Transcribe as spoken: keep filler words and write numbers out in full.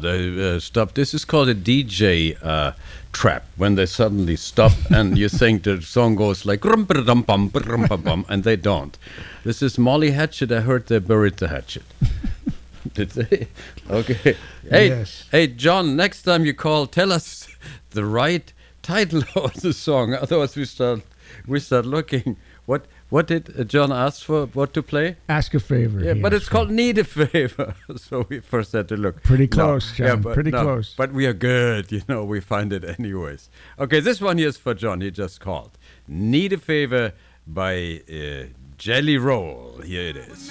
they uh, stop. This is called a D J uh, trap, when they suddenly stop and you think the song goes like rum ba dum bum ba rum ba bum, and they don't. This is Molly Hatchet. I heard they buried the hatchet. Did they? Okay. Hey, Yes. hey, John. Next time you call, tell us the right title of the song. Otherwise, we start we start looking. What what did uh, John ask for? What to play? Ask a favor. Yeah, he but asked it's for. called Need a Favor. So we first had to look. Pretty No. close, John. Yeah, but Pretty no, close. But we are good. You know, we find it anyways. Okay, this one here is for John. He just called. Need a Favor by uh, Jelly Roll. Here it is.